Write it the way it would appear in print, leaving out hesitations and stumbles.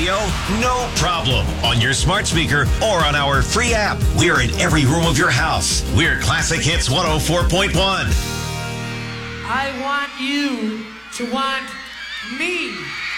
radio? No problem. On your smart speaker or on our free app. We're in every room of your house. We're Classic Hits 104.1. I want you to want me.